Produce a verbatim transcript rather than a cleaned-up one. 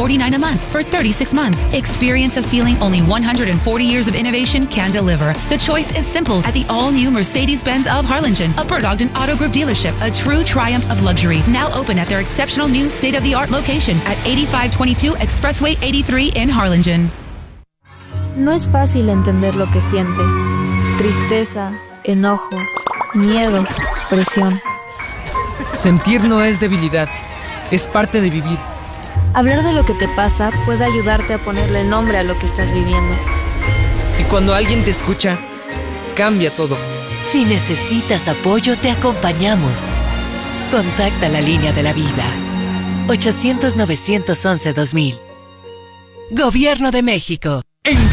forty-nine dollars a month for thirty-six months. Experience a feeling only one hundred forty years of innovation can deliver. The choice is simple at the all-new Mercedes-Benz of Harlingen, a Bergdorf Auto Group dealership, a true triumph of luxury. Now open at their exceptional new state-of-the-art location at eighty-five twenty-two Expressway eighty-three in Harlingen. No es fácil entender lo que sientes. Tristeza, enojo, miedo, presión. Sentir no es debilidad, es parte de vivir. Hablar de lo que te pasa puede ayudarte a ponerle nombre a lo que estás viviendo. Y cuando alguien te escucha, cambia todo. Si necesitas apoyo, te acompañamos. Contacta la línea de la vida. ochocientos, novecientos once, dos mil. Gobierno de México.